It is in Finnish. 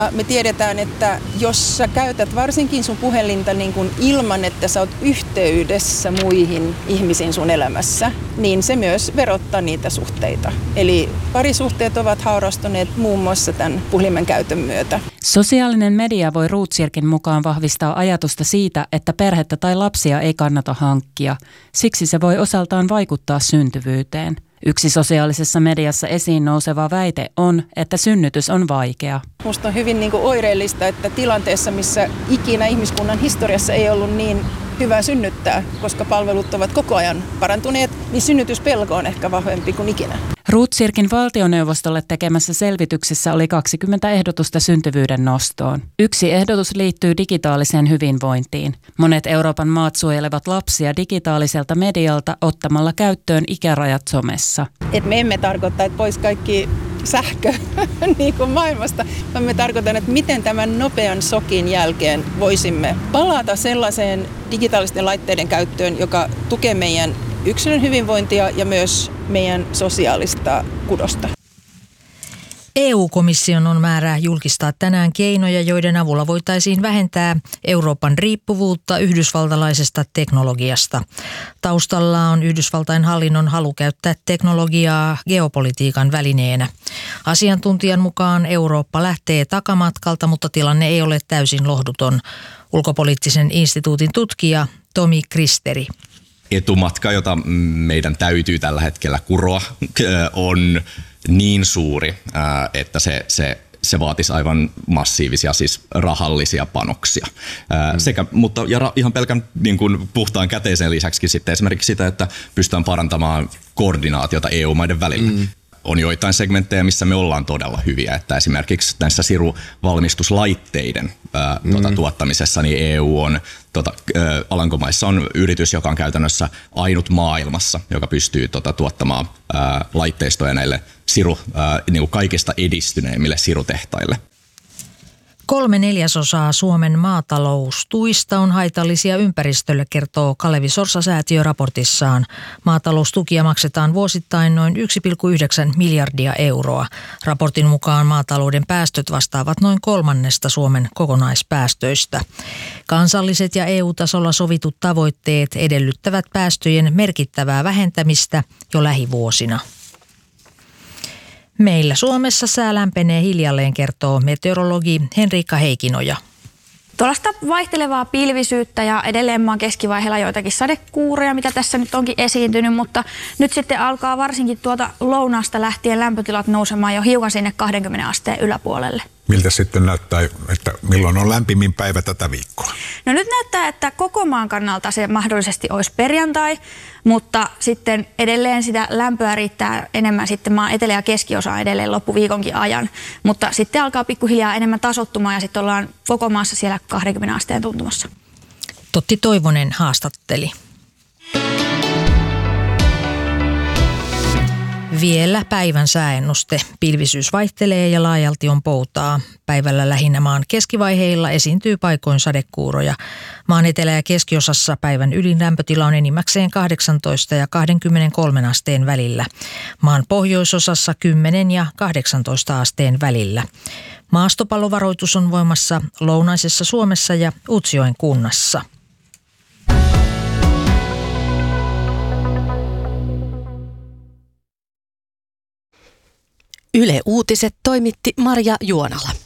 Me tiedetään, että jos sä käytät varsinkin sun puhelinta niin kuin ilman, että sä oot yhteydessä muihin ihmisiin sun elämässä, niin se myös verottaa niitä suhteita. Eli parisuhteet ovat haurastuneet muun muassa tämän puhelimen käytön myötä. Sosiaalinen media voi Rothschiildin mukaan vahvistaa ajatusta siitä, että perhettä tai lapsia ei kannata hankkia. Siksi se voi osaltaan vaikuttaa syntyvyyteen. Yksi sosiaalisessa mediassa esiin nouseva väite on, että synnytys on vaikea. Musta on hyvin oireellista, että tilanteessa, missä ikinä ihmiskunnan historiassa ei ollut niin hyvä synnyttää, koska palvelut ovat koko ajan parantuneet, niin synnytyspelko on ehkä vahvempi kuin ikinä. Rothschiildin valtioneuvostolle tekemässä selvityksessä oli 20 ehdotusta syntyvyyden nostoon. Yksi ehdotus liittyy digitaaliseen hyvinvointiin. Monet Euroopan maat suojelevat lapsia digitaaliselta medialta ottamalla käyttöön ikärajat somessa. Et me emme tarkoita, että pois kaikki sähkö niin kuin maailmasta, vaan me tarkoitan, että miten tämän nopean shokin jälkeen voisimme palata sellaiseen digitaalisten laitteiden käyttöön, joka tukee meidän yksilön hyvinvointia ja myös meidän sosiaalista kudosta. EU-komission on määrä julkistaa tänään keinoja, joiden avulla voitaisiin vähentää Euroopan riippuvuutta yhdysvaltalaisesta teknologiasta. Taustalla on Yhdysvaltain hallinnon halu käyttää teknologiaa geopolitiikan välineenä. Asiantuntijan mukaan Eurooppa lähtee takamatkalta, mutta tilanne ei ole täysin lohduton. Ulkopoliittisen instituutin tutkija Tomi Kristeri. Etumatka, jota meidän täytyy tällä hetkellä kuroa, on niin suuri, että se vaatisi aivan massiivisia, siis rahallisia panoksia. Mutta ihan pelkän niin kuin puhtaan käteisen lisäksi sitten esimerkiksi sitä, että pystytään parantamaan koordinaatiota EU-maiden välillä. On joitain segmenttejä, missä me ollaan todella hyviä, että esimerkiksi näissä siruvalmistuslaitteiden tuottamisessa niin EU on, Alankomaissa on yritys, joka on käytännössä ainut maailmassa, joka pystyy tuottamaan laitteistoja näille niin kuin kaikista edistyneimmille sirutehtaille. 3/4 Suomen maataloustuista on haitallisia ympäristölle, kertoo Kalevi Sorsa-säätiö raportissaan. Maataloustukia maksetaan vuosittain noin 1,9 miljardia euroa. Raportin mukaan maatalouden päästöt vastaavat noin 1/3 Suomen kokonaispäästöistä. Kansalliset ja EU-tasolla sovitut tavoitteet edellyttävät päästöjen merkittävää vähentämistä jo lähivuosina. Meillä Suomessa sää lämpenee hiljalleen, kertoo meteorologi Henriikka Heikinoja. Tuollaista vaihtelevaa pilvisyyttä ja edelleen maan keskivaiheella joitakin sadekuuroja, mitä tässä nyt onkin esiintynyt, mutta nyt sitten alkaa varsinkin tuolta lounaasta lähtien lämpötilat nousemaan jo hiukan sinne 20 asteen yläpuolelle. Miltä sitten näyttää, että milloin on lämpimin päivä tätä viikkoa? No nyt näyttää, että koko maan kannalta se mahdollisesti olisi perjantai, mutta sitten edelleen sitä lämpöä riittää enemmän sitten maan etelä- ja keskiosaan edelleen loppuviikonkin ajan. Mutta sitten alkaa pikkuhiljaa enemmän tasoittumaan ja sitten ollaan koko maassa siellä 20 asteen tuntumassa. Totti Toivonen haastatteli. Vielä päivän sääennuste. Pilvisyys vaihtelee ja laajalti on poutaa. Päivällä lähinnä maan keskivaiheilla esiintyy paikoin sadekuuroja. Maan etelä- ja keskiosassa päivän ylin lämpötila on enimmäkseen 18 ja 23 asteen välillä. Maan pohjoisosassa 10 ja 18 asteen välillä. Maastopallovaroitus on voimassa lounaisessa Suomessa ja Utsjoen kunnassa. Yle Uutiset toimitti Marja Juonala.